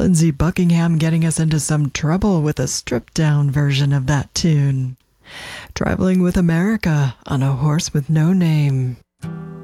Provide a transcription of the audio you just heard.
Lindsey Buckingham getting us into some trouble with a stripped-down version of that tune. Traveling with America on a horse with no name.